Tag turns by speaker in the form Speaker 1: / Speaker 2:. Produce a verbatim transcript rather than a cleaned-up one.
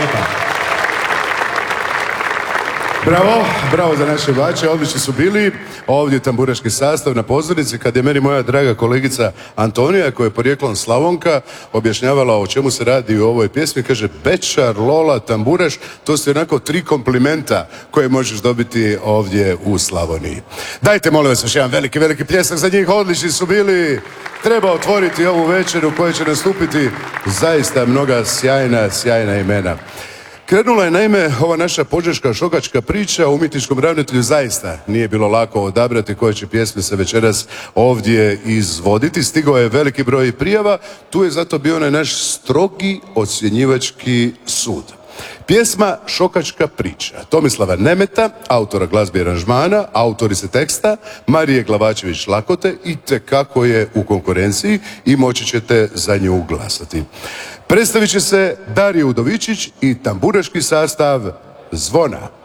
Speaker 1: lijepa.
Speaker 2: Bravo, bravo za naše bače, odlični su bili. Ovdje je tamburaški sastav na pozornici. Kad je meni moja draga kolegica Antonija, koja je porijeklom Slavonka, objašnjavala o čemu se radi u ovoj pjesmi, kaže Bečar, Lola, tamburaš, to su onako tri komplimenta koje možeš dobiti ovdje u Slavoniji. Dajte, molim vas, još jedan veliki, veliki pljesak za njih, odlični su bili. Treba otvoriti ovu večer u kojoj će nastupiti zaista mnoga sjajna, sjajna imena. Krenula je naime ova naša požeška šokačka priča, o umjetničkom ravnatelju zaista nije bilo lako odabrati koje će pjesme se večeras ovdje izvoditi. Stigao je veliki broj prijava, tu je zato bio onaj naš strogi ocjenjivački sud. Pjesma Šokačka priča Tomislava Nemeta, autora glazbe i aranžmana, autorice teksta Marije Glavačević-Lakote i tekako je u konkurenciji i moći ćete za nju glasati. Predstavit će se Darija Udovičić i tamburaški sastav Zvona.